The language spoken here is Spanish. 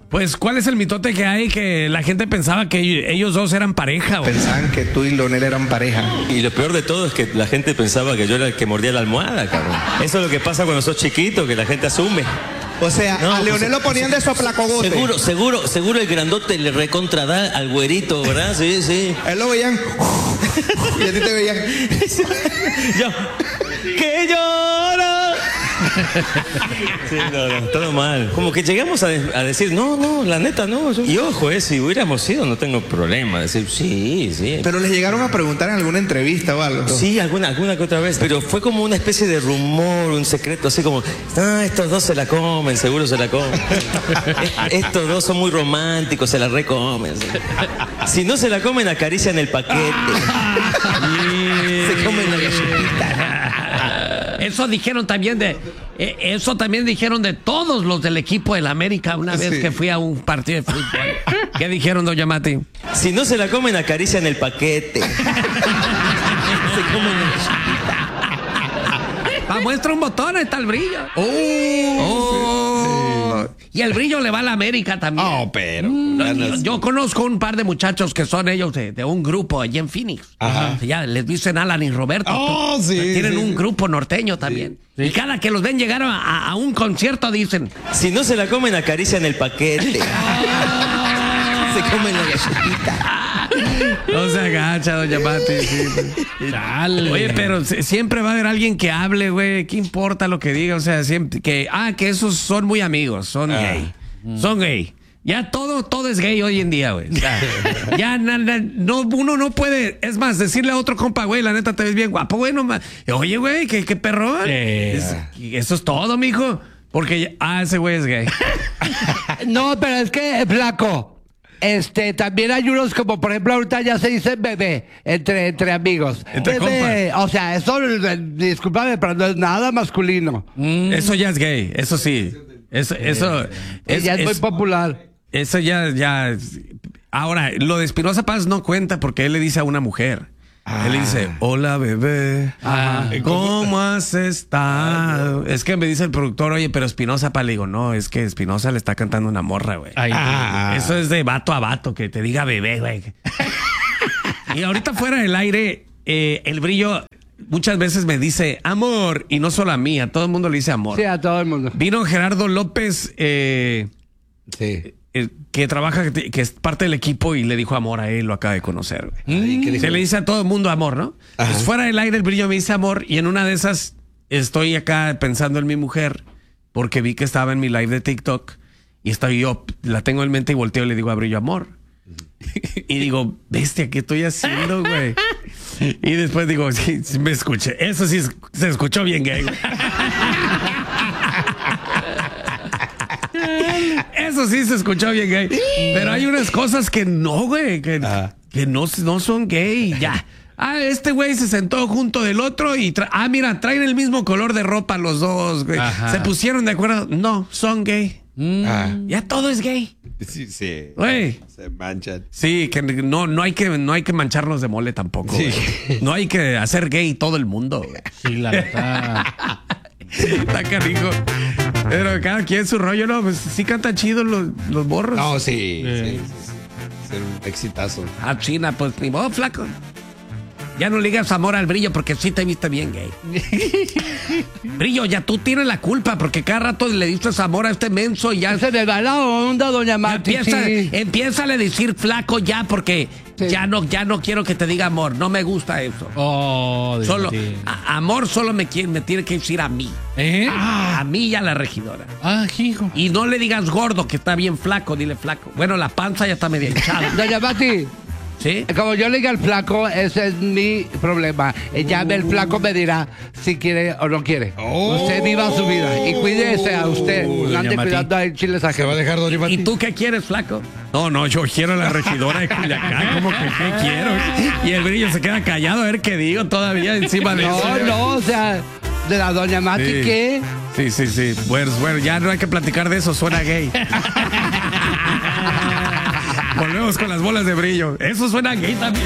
Pues, ¿cuál es el mitote que hay? Que la gente pensaba que ellos dos eran pareja, güey. Pensaban que tú y Leonel eran pareja. Y lo peor de todo es que la gente pensaba que yo era el que mordía la almohada, cabrón. Eso es lo que pasa cuando sos chiquito, que la gente asume. O sea, No, a Leonel lo ponían de soplacogote. Seguro el grandote le recontrada al güerito, ¿verdad? Sí, sí. A él lo veían. Y a ti te veían. Yo, que lloro. Sí, no, todo mal. Como que llegamos a decir, no, la neta no. Y ojo, si hubiéramos ido, no tengo problema. Decir, sí. Pero les llegaron a preguntar en alguna entrevista o algo. Sí, alguna que otra vez. Pero fue como una especie de rumor, un secreto, así como, estos dos se la comen, seguro se la comen. Estos dos son muy románticos, se la recomen. Si no se la comen, acarician el paquete. Se comen la galletita. Eso dijeron también de todos los del equipo del América una vez que fui a un partido de fútbol. ¿Qué dijeron, doña Mati? Si no se la comen, acarician el paquete. Se comen la galletita. Muestra un botón, ahí está el brillo. Y el brillo le va a la América también. Pero. Yo conozco un par de muchachos que son ellos de un grupo allí en Phoenix. Ajá. Ya les dicen Alan y Roberto. Tienen un grupo norteño también. Sí. Y cada que los ven llegar a un concierto dicen: si no se la comen, acarician el paquete. Se comen la galletita. No se agacha, doña Mati. Oye, pero siempre va a haber alguien que hable, güey. ¿Qué importa lo que diga? O sea, siempre que esos son muy amigos, son gay. Son gay. Ya todo es gay hoy en día, güey. O sea, ya uno no puede, es más, decirle a otro compa, güey, la neta te ves bien guapo, güey, oye, güey, qué perrón. Eso es todo, mijo. Porque ese güey es gay. No, pero es que, flaco, también hay unos como, por ejemplo, ahorita ya se dice bebé entre amigos. Entre bebé, o sea, eso, discúlpame, pero no es nada masculino. Eso ya es gay, eso sí. Eso ya es muy popular. Eso ya. Ahora, lo de Espinoza Paz no cuenta porque él le dice a una mujer. Él le dice: hola, bebé. ¿Cómo has estado? Es que me dice el productor: oye, pero Espinoza Paz. Le digo: no, es que Espinoza le está cantando una morra, güey. Eso es de vato a vato, que te diga bebé, güey. Y ahorita fuera del aire, el brillo muchas veces me dice amor, y no solo a mí, a todo el mundo le dice amor. Sí, a todo el mundo. Vino Gerardo López, que trabaja, que es parte del equipo, y le dijo amor a él, lo acaba de conocer. Se le dice a todo el mundo amor, ¿no? Pues fuera del aire el brillo me dice amor, y en una de esas estoy acá pensando en mi mujer, porque vi que estaba en mi live de TikTok, y yo la tengo en mente y volteo y le digo a brillo amor. Y digo, bestia, ¿qué estoy haciendo, güey? Y después digo, sí, me escuché. Eso sí se escuchó bien gay, güey. Eso sí se escuchó bien gay. Pero hay unas cosas que no, güey, que no son gay. Ya. Este güey se sentó junto del otro y mira, traen el mismo color de ropa los dos, güey. Se pusieron de acuerdo. No, son gay. Ya todo es gay. Sí. Güey. Se manchan. Sí, que no hay que mancharnos de mole tampoco. Sí. No hay que hacer gay todo el mundo. Sí, la verdad. Está canijo. Pero cada quien su rollo, ¿no? Pues sí cantan chidos los borros. No, sí. Ser un exitazo. China, pues ni modo, flaco. Ya no le digas amor al brillo porque sí te viste bien gay. Brillo, ya tú tienes la culpa porque cada rato le dices amor a este menso y ya se me va la onda, doña Mati. Empieza a decir flaco ya porque ya no quiero que te diga amor. No me gusta eso. Solo amor solo me tiene que decir a mí. A mí y a la regidora. Hijo. Y no le digas gordo que está bien flaco, dile flaco. Bueno, la panza ya está medio hinchada. Doña Mati. ¿Sí? Como yo le diga al flaco, ese es mi problema. Ya el flaco me dirá si quiere o no quiere. Usted viva su vida y cuídese a usted. No ande cuidando a chiles ajenos. Se va a dejar, doña Mati. ¿Y tú qué quieres, flaco? No, yo quiero a la regidora de Culiacán. ¿Cómo que qué quiero? Y el brillo se queda callado a ver qué digo todavía encima de eso. No, o sea, de la doña Mati, ¿qué? Sí. Bueno, ya no hay que platicar de eso, suena gay. Volvemos con las bolas de brillo. Eso suena gay también.